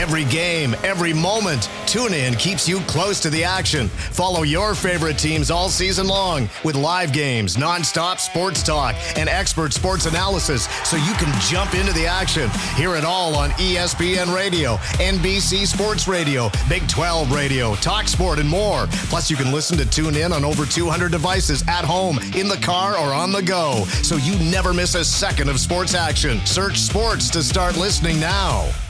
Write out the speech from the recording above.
Every game, every moment, TuneIn keeps you close to the action. Follow your favorite teams all season long with live games, nonstop sports talk, and expert sports analysis so you can jump into the action. Hear it all on ESPN Radio, NBC Sports Radio, Big 12 Radio, TalkSport, and more. Plus, you can listen to TuneIn on over 200 devices at home, in the car, or on the go, so you never miss a second of sports action. Search sports to start listening now.